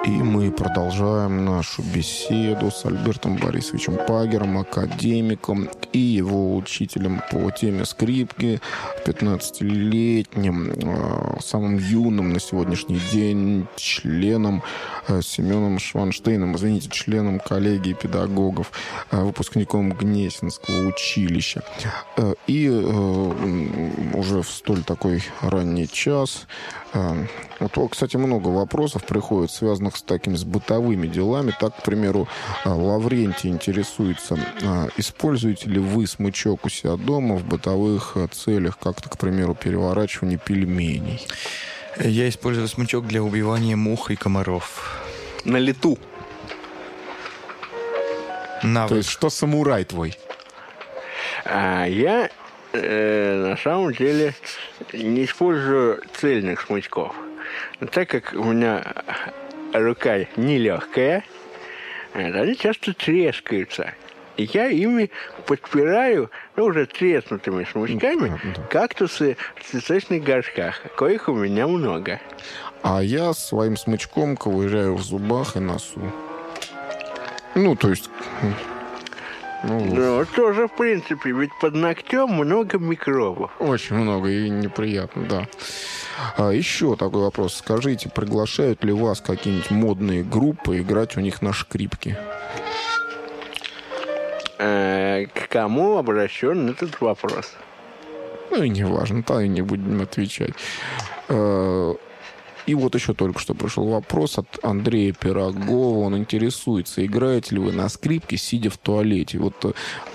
И мы продолжаем нашу беседу с Альбертом Борисовичем Пагером, академиком и его учителем по теме скрипки, 15-летним, самым юным на сегодняшний день членом Семеном Шванштейном, извините, членом коллегии педагогов, выпускником Гнесинского училища. И уже в столь такой ранний час... Вот, кстати, много вопросов приходит, связанных с такими с бытовыми делами. Так, к примеру, Лаврентий интересуется, используете ли вы смычок у себя дома в бытовых целях, как-то, к примеру, переворачивание пельменей? Я использую смычок для убивания мух и комаров. На лету. То есть, что самурай твой? Я на самом деле не использую цельных смычков. Но так как у меня рука нелегкая, они часто трескаются. И я ими подпираю, уже треснутыми смычками, кактусы в цветочных горшках, коих у меня много. А я своим смычком ковыряю в зубах и носу. То есть... тоже, в принципе, ведь под ногтем много микробов. Очень много и неприятно, да. Еще такой вопрос. Скажите, приглашают ли вас какие-нибудь модные группы играть у них на скрипке? К кому обращен этот вопрос? И не важно, то и не будем отвечать. И вот еще только что пришел вопрос от Андрея Пирогова. Он интересуется, играете ли вы на скрипке, сидя в туалете. Вот